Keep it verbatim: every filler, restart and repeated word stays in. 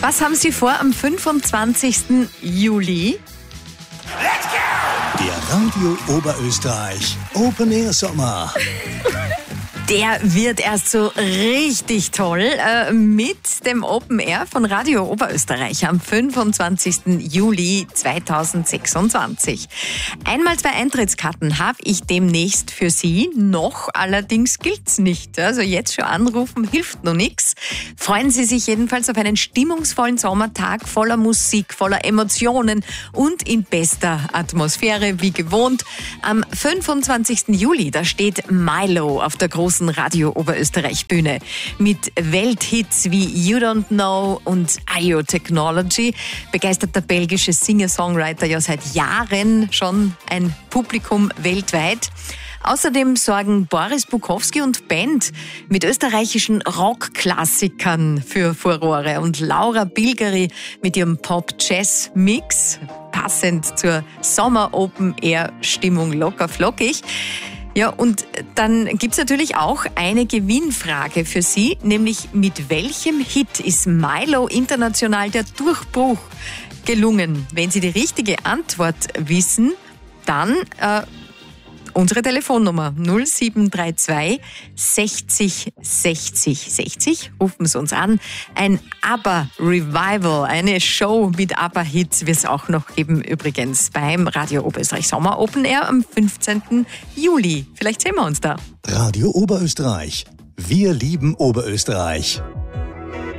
Was haben Sie vor am fünfundzwanzigsten Juli? Let's go! Der Radio Oberösterreich Open Air Sommer. Der wird erst so richtig toll äh, mit dem Open Air von Radio Oberösterreich am fünfundzwanzigsten Juli zweitausendsechsundzwanzig. Einmal zwei Eintrittskarten habe ich demnächst für Sie. Noch allerdings gilt's nicht. Also jetzt schon anrufen hilft noch nichts. Freuen Sie sich jedenfalls auf einen stimmungsvollen Sommertag voller Musik, voller Emotionen und in bester Atmosphäre wie gewohnt. Am fünfundzwanzigsten Juli, da steht Milo auf der großen Radio Oberösterreich Bühne mit Welthits wie You Don't Know und I O Technology begeistert der belgische Singer-Songwriter ja seit Jahren schon ein Publikum weltweit. Außerdem sorgen Boris Bukowski und Band mit österreichischen Rockklassikern für Furore und Laura Bilgeri mit ihrem Pop-Jazz-Mix, passend zur Sommer-Open-Air-Stimmung locker flockig. Ja, und dann gibt's natürlich auch eine Gewinnfrage für Sie, nämlich mit welchem Hit ist Milo international der Durchbruch gelungen? Wenn Sie die richtige Antwort wissen, dann äh, unsere Telefonnummer null sieben drei zwei sechzig sechzig sechzig. Rufen Sie uns an. Ein ABBA-Revival, eine Show mit ABBA-Hits wird es auch noch geben, übrigens beim Radio Oberösterreich Sommer Open Air am fünfzehnten Juli. Vielleicht sehen wir uns da. Radio Oberösterreich. Wir lieben Oberösterreich.